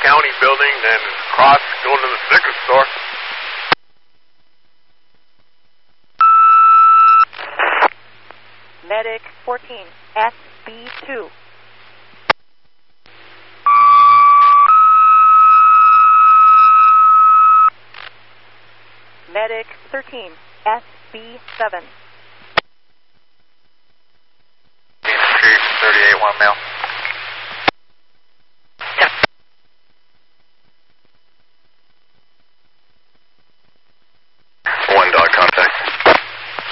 county building, then across, going to the liquor store. Medic 14, SB2. Medic 13, SB7. Street 38, 1 mile.